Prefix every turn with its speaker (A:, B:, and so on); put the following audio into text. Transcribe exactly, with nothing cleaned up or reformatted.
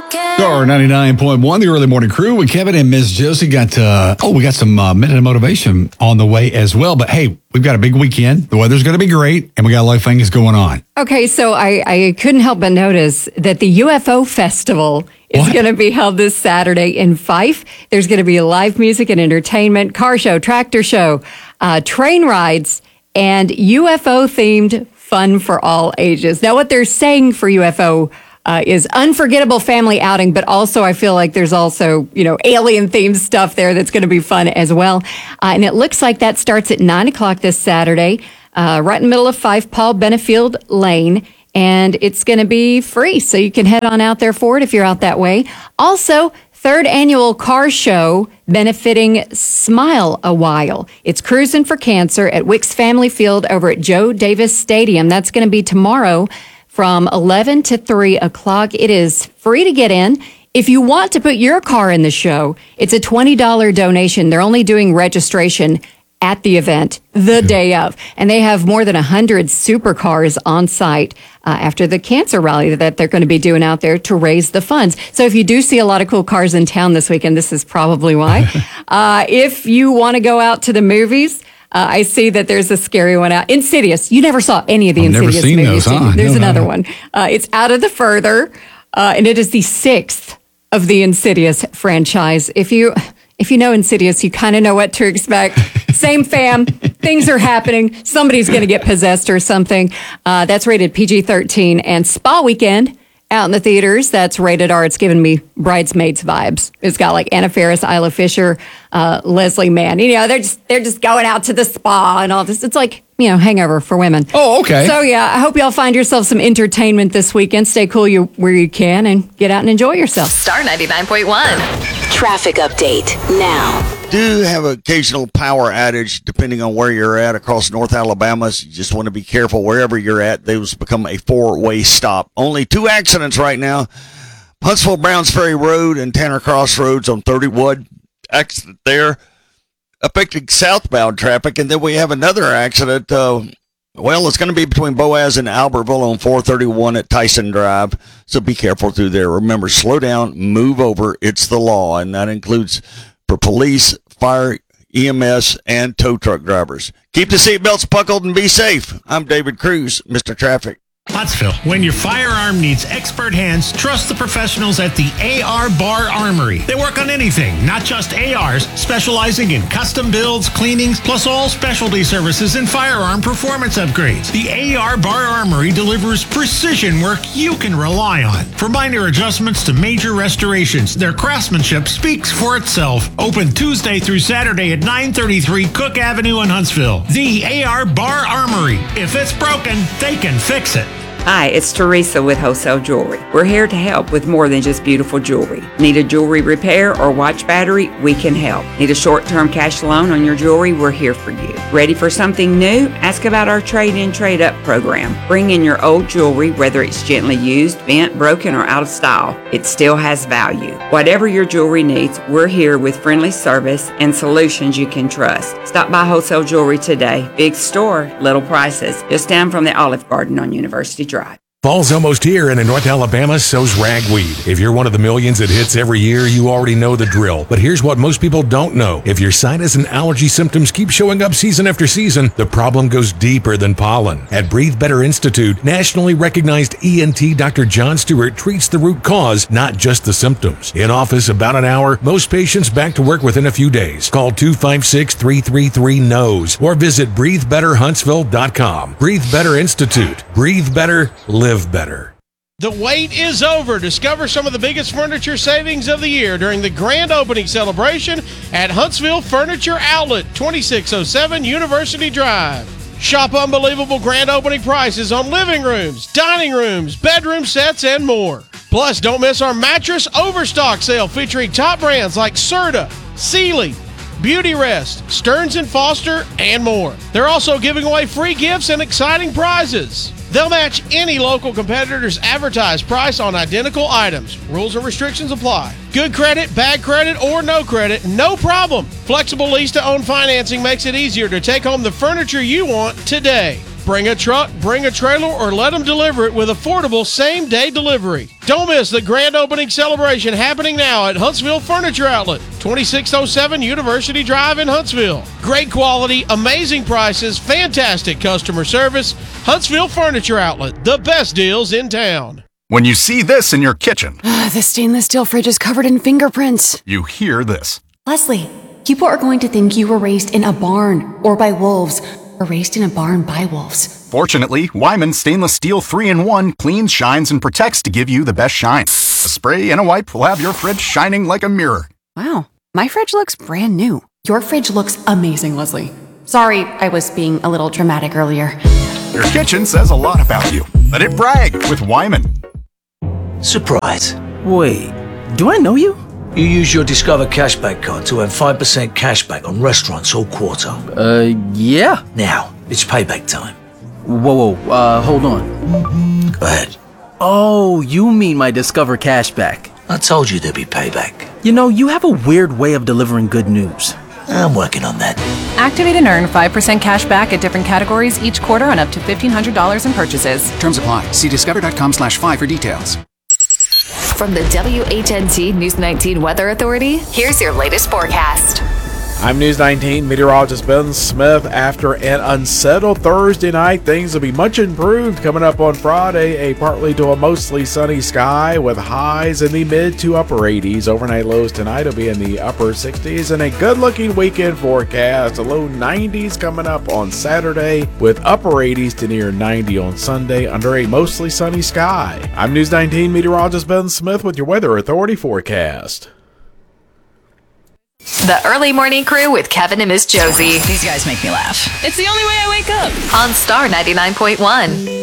A: Star ninety-nine point one, the early morning crew with Kevin and Miss Josie. Got, uh, oh, we got some uh, Minute of Motivation on the way as well. But hey, we've got a big weekend. The weather's going to be great, and we got a lot of things going on.
B: Okay, so I, I couldn't help but notice that the U F O Festival is going to be held this Saturday in Fife. There's going to be live music and entertainment, car show, tractor show, uh, train rides, and U F O-themed fun for all ages. Now, what they're saying for U F O Uh, is unforgettable family outing, but also I feel like there's also, you know, alien-themed stuff there that's going to be fun as well. Uh, and it looks like that starts at nine o'clock this Saturday, uh, right in the middle of Fife, Paul Benefield Lane. And it's going to be free, so you can head on out there for it if you're out that way. Also, third annual car show benefiting Smile a While. It's Cruising for Cancer at Wicks Family Field over at Joe Davis Stadium. That's going to be tomorrow from eleven to three o'clock. It is free to get in. If you want to put your car in the show, it's a twenty dollars donation. They're only doing registration at the event the day of. And they have more than one hundred supercars on site uh, after the cancer rally that they're going to be doing out there to raise the funds. So if you do see a lot of cool cars in town this weekend, this is probably why. uh, if you want to go out to the movies, Uh, I see that there's a scary one out. Insidious. You never saw any of the
A: I've
B: Insidious
A: never seen
B: movies.
A: those, huh?
B: There's
A: No,
B: another
A: no.
B: one. Uh, it's Out of the Further, uh, and it is the sixth of the Insidious franchise. If you if you know Insidious, you kind of know what to expect. Same fam. Things are happening. Somebody's going to get possessed or something. Uh, that's rated P G thirteen. And Spa Weekend out in the theaters, that's rated R. It's giving me Bridesmaids vibes. It's got like Anna Faris, Isla Fisher, uh, Leslie Mann. You know, they're just they're just going out to the spa and all this. It's like, you know, Hangover for women.
A: Oh, okay.
B: So yeah, I hope y'all find yourself some entertainment this weekend. Stay cool you where you can and get out and enjoy yourself.
C: Star ninety-nine point one.
D: Traffic update now.
E: Do have an occasional power outage depending on where you're at across North Alabama. So you just want to be careful wherever you're at. Those become a four-way stop. Only two accidents right now. Huntsville Browns Ferry Road and Tanner Crossroads on thirty-one. Accident there affecting southbound traffic. And then we have another accident. Uh, well, it's going to be between Boaz and Albertville on four thirty-one at Tyson Drive. So be careful through there. Remember, slow down, move over. It's the law. And that includes for police, fire, E M S, and tow truck drivers. Keep the seatbelts buckled and be safe. I'm David Cruz, Mister Traffic.
F: Huntsville. When your firearm needs expert hands, trust the professionals at the A R Bar Armory. They work on anything, not just A Rs, specializing in custom builds, cleanings, plus all specialty services and firearm performance upgrades. The A R Bar Armory delivers precision work you can rely on. From minor adjustments to major restorations, their craftsmanship speaks for itself. Open Tuesday through Saturday at nine thirty-three Cook Avenue in Huntsville. The A R Bar Armory. If it's broken, they can fix it.
G: Hi, it's Teresa with Wholesale Jewelry. We're here to help with more than just beautiful jewelry. Need a jewelry repair or watch battery? We can help. Need a short-term cash loan on your jewelry? We're here for you. Ready for something new? Ask about our trade-in, trade-up program. Bring in your old jewelry, whether it's gently used, bent, broken, or out of style. It still has value. Whatever your jewelry needs, we're here with friendly service and solutions you can trust. Stop by Wholesale Jewelry today. Big store, little prices. Just down from the Olive Garden on University Drive.
H: Fall's almost here, and in North Alabama, so's ragweed. If you're one of the millions that hits every year, you already know the drill. But here's what most people don't know. If your sinus and allergy symptoms keep showing up season after season, the problem goes deeper than pollen. At Breathe Better Institute, nationally recognized E N T Doctor John Stewart treats the root cause, not just the symptoms. In office about an hour, most patients back to work within a few days. Call two five six, three three three, N O S E or visit breathe better huntsville dot com. Breathe Better Institute. Breathe better, live better.
I: The wait is over. Discover some of the biggest furniture savings of the year during the grand opening celebration at Huntsville Furniture Outlet, twenty-six oh seven University Drive. Shop unbelievable grand opening prices on living rooms, dining rooms, bedroom sets, and more. Plus, don't miss our mattress overstock sale featuring top brands like Serta, Sealy, Beauty Rest, Stearns and Foster, and more. They're also giving away free gifts and exciting prizes. They'll match any local competitor's advertised price on identical items. Rules and restrictions apply. Good credit, bad credit, or no credit, no problem. Flexible lease-to-own financing makes it easier to take home the furniture you want today. Bring a truck, bring a trailer, or let them deliver it with affordable same-day delivery. Don't miss the grand opening celebration happening now at Huntsville Furniture Outlet, twenty-six oh seven University Drive in Huntsville. Great quality, amazing prices, fantastic customer service. Huntsville Furniture Outlet, the best deals in town.
C: When you see this in your kitchen,
J: The stainless steel fridge is covered in fingerprints.
C: you hear this.
J: Leslie, people are going to think you were raised in a barn or by wolves, or raised in a barn by wolves.
C: Fortunately, Wyman Stainless Steel three in one cleans, shines, and protects to give you the best shine. A spray and a wipe will have your fridge shining like a mirror.
J: Wow, my fridge looks brand new. Your fridge looks amazing, Leslie. Sorry, I was being a little dramatic earlier.
C: Your kitchen says a lot about you. Let it brag with Wyman.
K: Surprise. Wait, do I know you? You use your Discover Cashback card to earn five percent cashback on restaurants all quarter.
L: Uh, yeah.
K: Now, it's payback time.
L: Whoa, whoa, uh, hold on.
K: Go ahead.
L: Oh, you mean my Discover Cashback.
K: I told you there'd be payback.
L: You know, you have a weird way of delivering good news.
K: I'm working on that.
M: Activate and earn five percent cash back at different categories each quarter on up to fifteen hundred dollars in purchases.
N: Terms apply. See discover.com slash five for details.
O: From the W H N T News nineteen Weather Authority, here's your latest forecast.
P: I'm News nineteen meteorologist Ben Smith. After an unsettled Thursday night, things will be much improved coming up on Friday. A partly to a mostly sunny sky with highs in the mid to upper eighties. Overnight lows tonight will be in the upper sixties, and a good-looking weekend forecast. A low nineties coming up on Saturday with upper eighties to near ninety on Sunday under a mostly sunny sky. I'm News nineteen meteorologist Ben Smith with your Weather Authority forecast.
O: The Early Morning Crew with Kevin and Miss Josie.
Q: These guys make me laugh.
O: It's the only way I wake up. On Star ninety-nine point one.